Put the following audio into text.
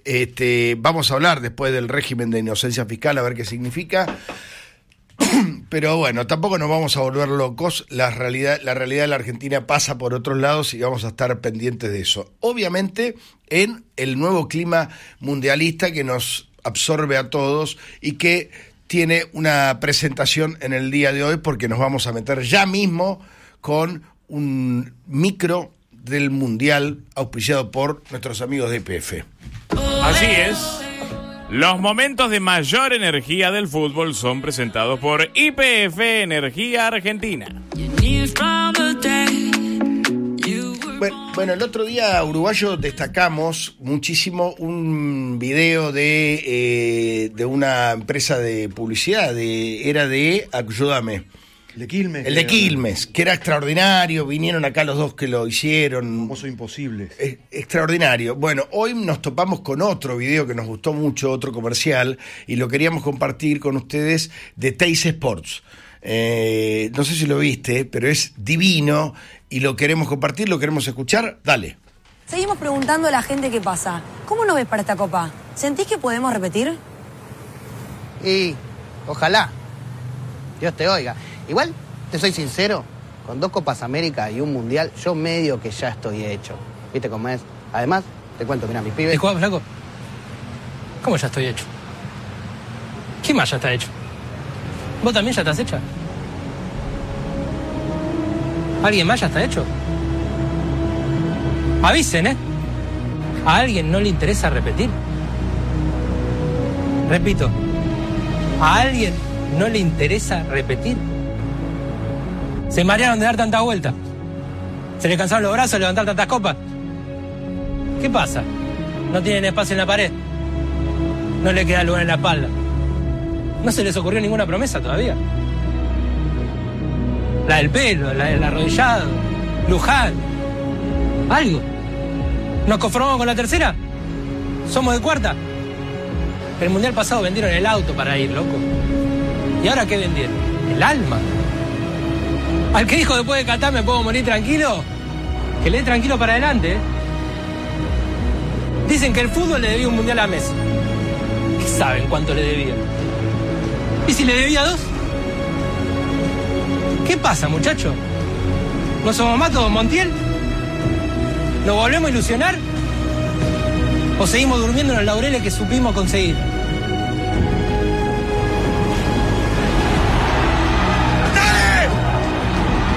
Vamos a hablar después del régimen de inocencia fiscal, a ver qué significa. Pero bueno, tampoco nos vamos a volver locos. La realidad de la Argentina pasa por otros lados y vamos a estar pendientes de eso. Obviamente, en el nuevo clima mundialista que nos absorbe a todos y que tiene una presentación en el día de hoy, porque nos vamos a meter ya mismo con un micro del Mundial auspiciado por nuestros amigos de YPF. Así es. Los momentos de mayor energía del fútbol son presentados por YPF Energía Argentina. Bueno, el otro día, uruguayo, destacamos muchísimo un video de una empresa de publicidad, era de Ayúdame. El de Quilmes. El de Quilmes, que era extraordinario. Vinieron acá los dos que lo hicieron. Famoso Imposibles. Extraordinario. Bueno, hoy nos topamos con otro video que nos gustó mucho, otro comercial, y lo queríamos compartir con ustedes, de Teis Sports. No sé si lo viste, pero es divino y lo queremos compartir, lo queremos escuchar. Dale. Seguimos preguntando a la gente qué pasa. ¿Cómo nos ves para esta copa? ¿Sentís que podemos repetir? Y ojalá. Dios te oiga. Igual, te soy sincero, con 2 Copas América y un Mundial, yo medio que ya estoy hecho. ¿Viste cómo es? Además, te cuento, mira, mis pibes... Disculpa, flaco. ¿Cómo ya estoy hecho? ¿Quién más ya está hecho? ¿Vos también ya estás hecha? ¿Alguien más ya está hecho? Avisen, ¿eh? ¿A alguien no le interesa repetir? Repito, ¿a alguien no le interesa repetir? ¿Se marearon de dar tanta vuelta? ¿Se les cansaron los brazos de levantar tantas copas? ¿Qué pasa? ¿No tienen espacio en la pared? ¿No le queda lugar en la espalda? ¿No se les ocurrió ninguna promesa todavía? La del pelo, la del arrodillado, Luján. ¿Algo? ¿Nos conformamos con la tercera? ¿Somos de cuarta? El Mundial pasado vendieron el auto para ir, loco. ¿Y ahora qué vendieron? El alma. Al que dijo después de Qatar me puedo morir tranquilo, que le dé tranquilo para adelante, ¿eh? Dicen que el fútbol le debía un Mundial a Messi. ¿Qué saben cuánto le debía? ¿Y si le debía 2? ¿Qué pasa, muchacho? ¿No somos más todos Montiel? ¿Nos volvemos a ilusionar? ¿O seguimos durmiendo en los laureles que supimos conseguir?